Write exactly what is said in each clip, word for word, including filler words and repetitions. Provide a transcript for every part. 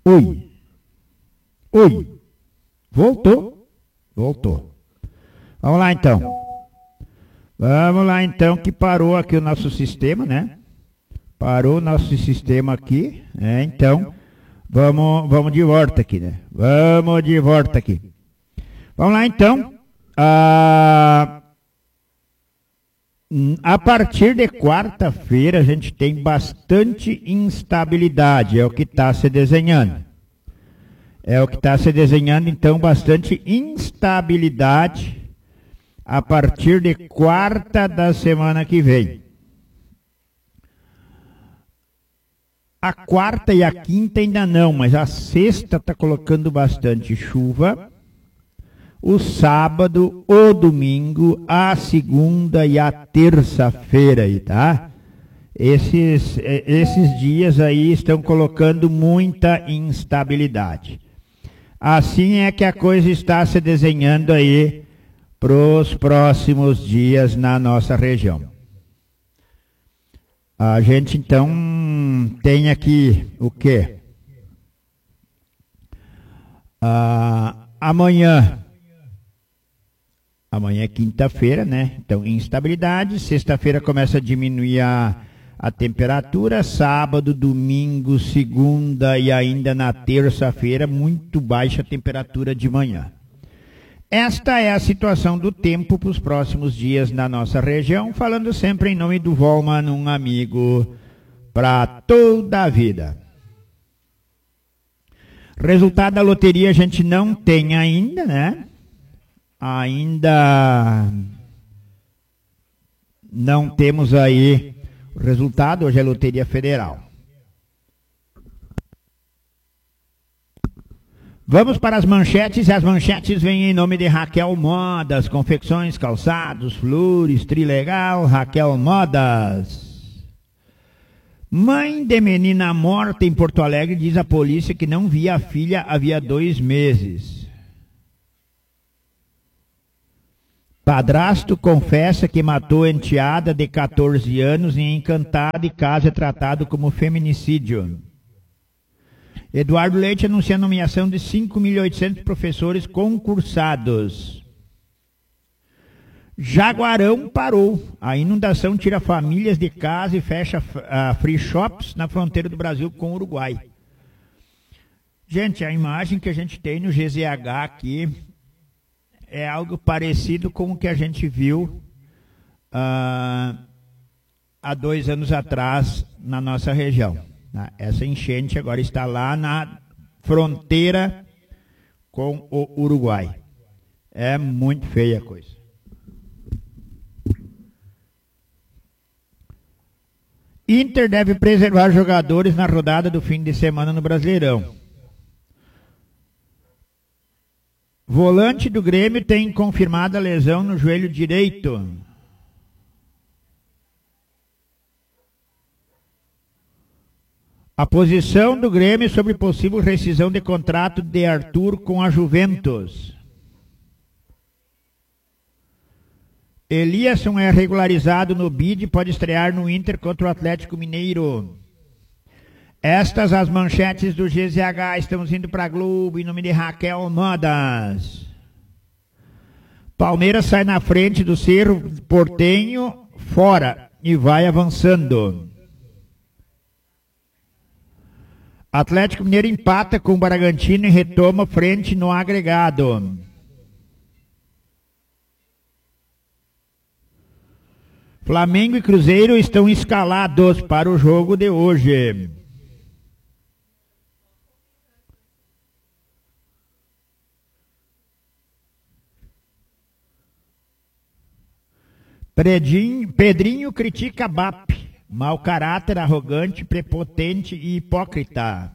Oi. Oi. Voltou? Voltou. Vamos lá então. Vamos lá então, que parou aqui o nosso sistema, né? Parou o nosso sistema aqui, né? Então, vamos, vamos de volta aqui, né? Vamos de volta aqui. Vamos lá então. Ah, a partir de quarta-feira a gente tem bastante instabilidade, é o que está se desenhando. É o que está se desenhando, então, bastante instabilidade a partir de quarta da semana que vem. A quarta e a quinta ainda não, mas a sexta está colocando bastante chuva. O sábado, o domingo, a segunda e a terça-feira aí, tá? Esses, esses dias aí estão colocando muita instabilidade. Assim é que a coisa está se desenhando aí para os próximos dias na nossa região. A gente então tem aqui o quê? Ah, amanhã, amanhã é quinta-feira, né? Então instabilidade, sexta-feira começa a diminuir a, a temperatura, sábado, domingo, segunda e ainda na terça-feira muito baixa a temperatura de manhã. Esta é a situação do tempo para os próximos dias na nossa região, falando sempre em nome do Volman, um amigo para toda a vida. Resultado da loteria a gente não tem ainda, né? Ainda não temos aí o resultado, hoje é Loteria Federal. Vamos para as manchetes, e as manchetes vêm em nome de Raquel Modas, confecções, calçados, flores, trilegal, Raquel Modas. Mãe de menina morta em Porto Alegre diz à polícia que não via a filha havia dois meses. Padrasto confessa que matou enteada de quatorze anos em Encantado e caso é tratado como feminicídio. Eduardo Leite anuncia a nomeação de cinco mil e oitocentos professores concursados. Jaguarão parou. A inundação tira famílias de casa e fecha uh, free shops na fronteira do Brasil com o Uruguai. Gente, a imagem que a gente tem no G Z H aqui é algo parecido com o que a gente viu uh, há dois anos atrás na nossa região. Essa enchente agora está lá na fronteira com o Uruguai. É muito feia a coisa. Inter deve preservar jogadores na rodada do fim de semana no Brasileirão. Volante do Grêmio tem confirmada lesão no joelho direito. A posição do Grêmio sobre possível rescisão de contrato de Arthur com a Juventus. Eliasson é regularizado no B I D e pode estrear no Inter contra o Atlético Mineiro. Estas as manchetes do G Z H. Estamos indo para a Globo em nome de Raquel Modas. Palmeiras sai na frente do Cerro Porteño fora e vai avançando. Atlético Mineiro empata com o Bragantino e retoma frente no agregado. Flamengo e Cruzeiro estão escalados para o jogo de hoje. Pedrinho, Pedrinho critica B A P. Mau caráter, arrogante, prepotente e hipócrita.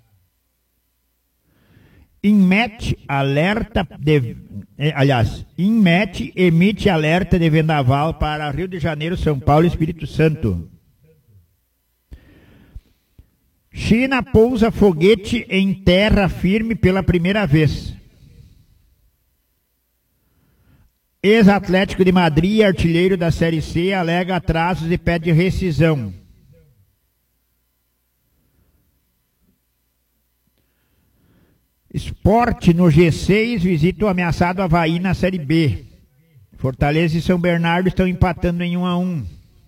Inmet alerta de, eh, aliás, Inmet emite alerta de vendaval para Rio de Janeiro, São Paulo e Espírito Santo. China pousa foguete em terra firme pela primeira vez. Ex-Atlético de Madrid, artilheiro da Série C, alega atrasos e pede rescisão. Sport no G seis visita o ameaçado Avaí na Série B. Fortaleza e São Bernardo estão empatando em um a um.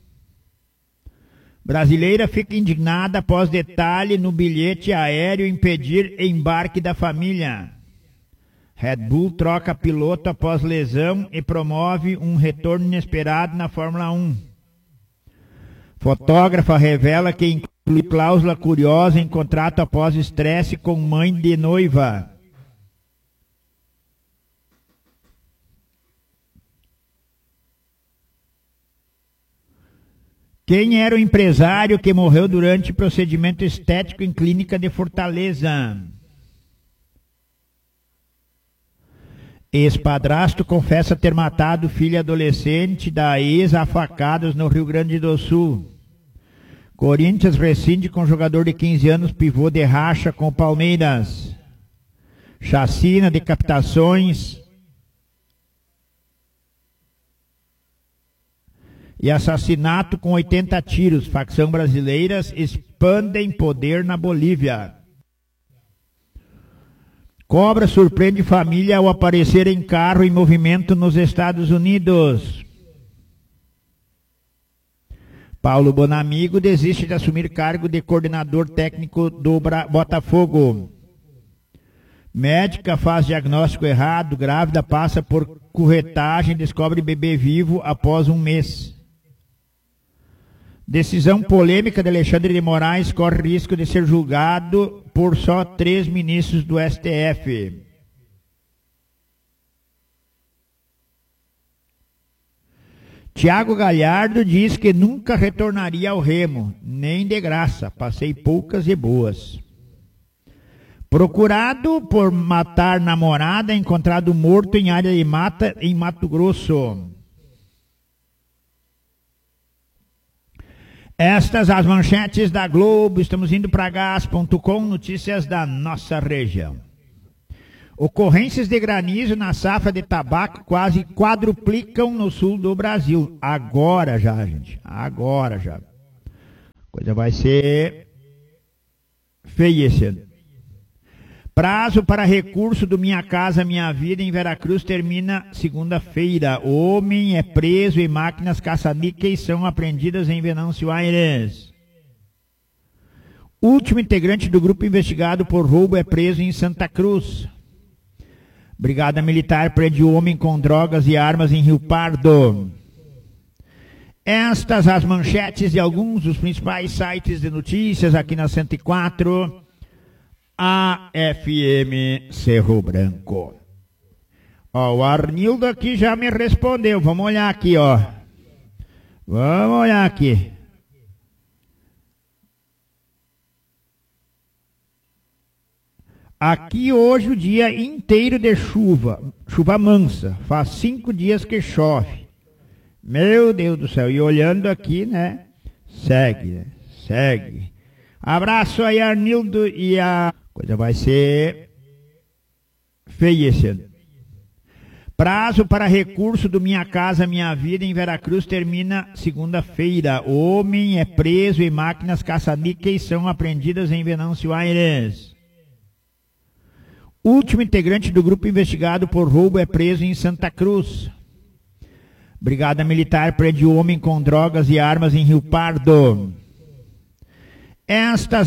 Brasileira fica indignada após detalhe no bilhete aéreo impedir embarque da família. Red Bull troca piloto após lesão e promove um retorno inesperado na Fórmula um. Fotógrafa revela que inclui cláusula curiosa em contrato após estresse com mãe de noiva. Quem era o empresário que morreu durante procedimento estético em clínica de Fortaleza? Ex-padrasto confessa ter matado filha adolescente da ex a facadas no Rio Grande do Sul. Corinthians rescinde com jogador de quinze anos pivô de racha com Palmeiras. Chacina, decapitações e assassinato com oitenta tiros. Facção brasileiras expandem poder na Bolívia. Cobra surpreende família ao aparecer em carro em movimento nos Estados Unidos. Paulo Bonamigo desiste de assumir cargo de coordenador técnico do Botafogo. Médica faz diagnóstico errado, grávida passa por corretagem e descobre bebê vivo após um mês. Decisão polêmica de Alexandre de Moraes corre risco de ser julgado por só três ministros do S T F. Thiago Galhardo diz que nunca retornaria ao Remo, nem de graça, passei poucas e boas. Procurado por matar namorada, encontrado morto em área de mata em Mato Grosso. Estas as manchetes da Globo. Estamos indo para gás ponto com, notícias da nossa região. Ocorrências de granizo na safra de tabaco quase quadruplicam no sul do Brasil. Agora já, gente. Agora já. A coisa vai ser feia esse ano. Prazo para recurso do Minha Casa Minha Vida em Veracruz termina segunda-feira. Homem é preso e máquinas caça-níqueis são apreendidas em Venâncio Aires. Último integrante do grupo investigado por roubo é preso em Santa Cruz. Brigada Militar prende homem com drogas e armas em Rio Pardo. Estas as manchetes de alguns dos principais sites de notícias aqui na cento e quatro. A F M Cerro Branco. Ó, o Arnildo aqui já me respondeu. Vamos olhar aqui, ó. Vamos olhar aqui. Aqui hoje o dia inteiro de chuva. Chuva mansa. Faz cinco dias que chove. Meu Deus do céu. E olhando aqui, né? Segue, né? Segue. Abraço aí, Arnildo, e a coisa vai ser feia esse ano. Prazo para recurso do Minha Casa Minha Vida em Veracruz termina segunda-feira. Homem é preso e máquinas caça-níqueis são apreendidas em Venâncio Aires. Último integrante do grupo investigado por roubo é preso em Santa Cruz. Brigada Militar prende homem com drogas e armas em Rio Pardo. Estas